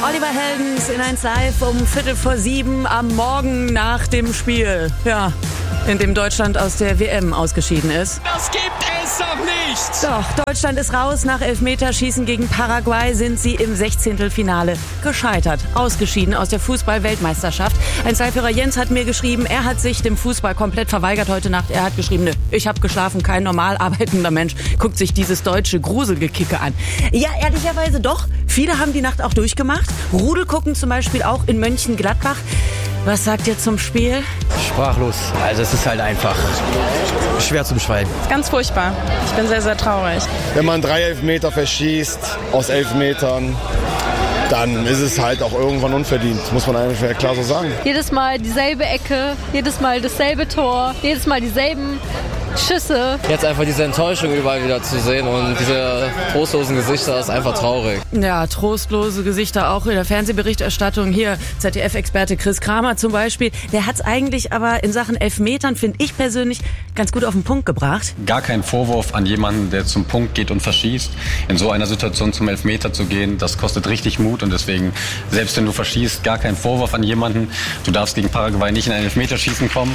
Oliver Heldens in 1 Live um 6:45 am Morgen nach dem Spiel. Ja, in dem Deutschland aus der WM ausgeschieden ist. Das gibt es doch nicht! Doch, Deutschland ist raus. Nach Elfmeterschießen gegen Paraguay sind sie im 16. gescheitert. Ausgeschieden aus der Fußball-Weltmeisterschaft. Ein Live-Hörer Jens hat mir geschrieben, er hat sich dem Fußball komplett verweigert heute Nacht. Er hat geschrieben, ich habe geschlafen, kein normal arbeitender Mensch guckt sich dieses deutsche Gruselgekicke an. Ja, ehrlicherweise doch. Viele haben die Nacht auch durchgemacht. Rudel gucken zum Beispiel auch in Mönchengladbach. Was sagt ihr zum Spiel? Sprachlos. Also es ist halt einfach schwer zu beschreiben. Ganz furchtbar. Ich bin sehr, sehr traurig. Wenn man 3 Elfmeter verschießt aus 11 Metern, dann ist es halt auch irgendwann unverdient. Muss man eigentlich klar so sagen. Jedes Mal dieselbe Ecke, jedes Mal dasselbe Tor, jedes Mal dieselben Schüsse. Jetzt einfach diese Enttäuschung überall wieder zu sehen und diese trostlosen Gesichter ist einfach traurig. Ja, trostlose Gesichter auch in der Fernsehberichterstattung. Hier ZDF-Experte Chris Kramer zum Beispiel. Der hat es eigentlich aber in Sachen Elfmetern, finde ich persönlich, ganz gut auf den Punkt gebracht. Gar kein Vorwurf an jemanden, der zum Punkt geht und verschießt. In so einer Situation zum Elfmeter zu gehen, das kostet richtig Mut und deswegen, selbst wenn du verschießt, gar kein Vorwurf an jemanden. Du darfst gegen Paraguay nicht in ein Elfmeterschießen kommen.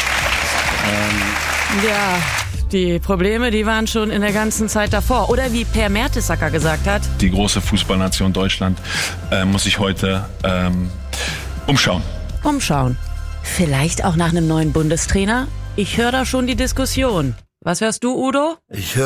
Ja, die Probleme, die waren schon in der ganzen Zeit davor. Oder wie Per Mertesacker gesagt hat. Die große Fußballnation Deutschland muss sich heute umschauen. Umschauen. Vielleicht auch nach einem neuen Bundestrainer? Ich höre da schon die Diskussion. Was hörst du, Udo? Ich höre